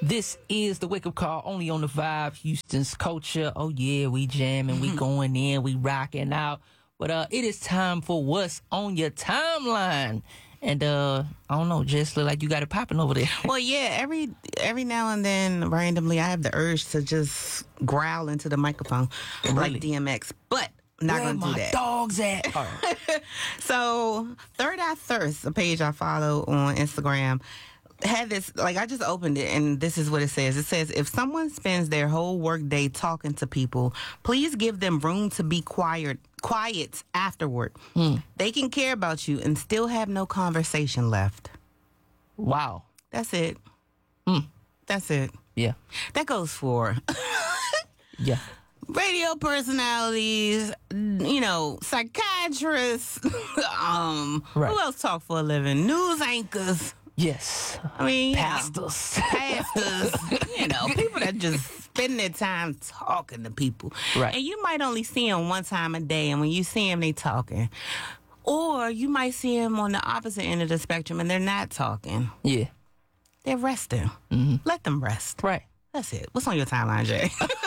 This is the wake up call only on the Vibe, Houston's culture. Oh yeah, we jamming, we going in, we rocking out. But it is time for what's on your timeline. And I don't know, just look like you got it popping over there. Well, yeah, every now and then, randomly, I have the urge to just growl into the microphone like DMX, but I'm not going to do that. Where my dogs at? Right. So, Third Eye Thirst, a page I follow on Instagram, had this, like, I just opened it, and this is what it says. It says, if someone spends their whole workday talking to people, please give them room to be quiet afterward. They can care about you and still have no conversation left. Wow. That's it. That's it. Yeah. That goes for Yeah. radio personalities, psychiatrists, who else talk for a living? News anchors. Yes. I mean, pastors. People that just spend their time talking to people. Right. And you might only see them one time a day, and when you see them, they talking. Or you might see them on the opposite end of the spectrum, and they're not talking. Yeah. They're resting. Let them rest. Right. That's it. What's on your timeline, Jay?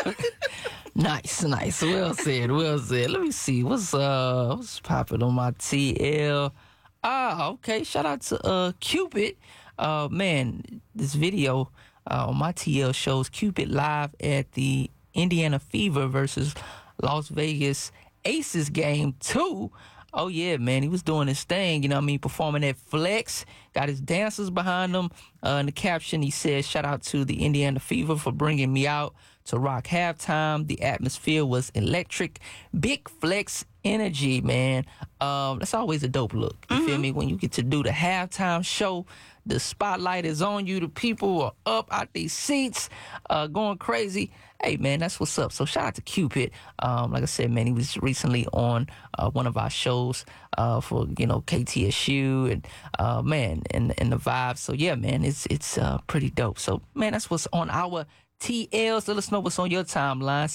Nice. Well said. Let me see. What's popping on my TL? Okay. Shout out to Cupid. Man, this video on my TL shows Cupid live at the Indiana Fever versus Las Vegas Aces game 2. Oh, yeah, man. He was doing his thing, performing at Flex. Got his dancers behind him. In the caption, he said, shout out to the Indiana Fever for bringing me out to rock halftime. The atmosphere was electric. Big Flex energy, man. That's always a dope look. You feel me? When you get to do the halftime show, the spotlight is on you. The people are up out their seats, going crazy. Hey, man, that's what's up. So shout out to Cupid. Like I said, man, he was recently on one of our shows for KTSU and man, and the vibe. So yeah, man, it's pretty dope. So man, that's what's on our TLs. Let us know what's on your timeline.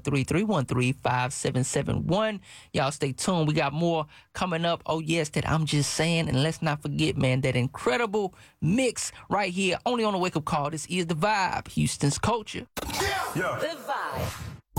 713-313-5771. Y'all stay tuned. We got more coming up. Oh yes, that I'm just saying. And let's not forget, man, that incredible mix right here only on the wake up call. This is the Vibe, Houston's culture. Yeah. The Vibe.